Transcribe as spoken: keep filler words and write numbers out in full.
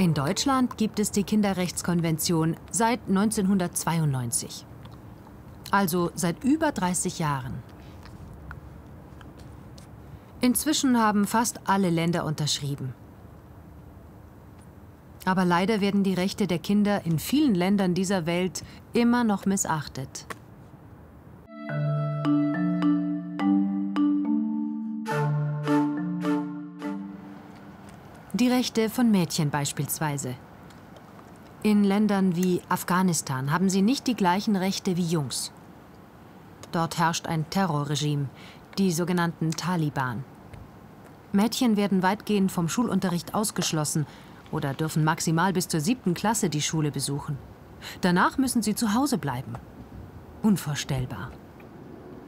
In Deutschland gibt es die Kinderrechtskonvention seit neunzehnhundertzweiundneunzig. Also seit über dreißig Jahren. Inzwischen haben fast alle Länder unterschrieben. Aber leider werden die Rechte der Kinder in vielen Ländern dieser Welt immer noch missachtet. Die Rechte von Mädchen beispielsweise. In Ländern wie Afghanistan haben sie nicht die gleichen Rechte wie Jungs. Dort herrscht ein Terrorregime, die sogenannten Taliban. Mädchen werden weitgehend vom Schulunterricht ausgeschlossen oder dürfen maximal bis zur siebten Klasse die Schule besuchen. Danach müssen sie zu Hause bleiben. Unvorstellbar.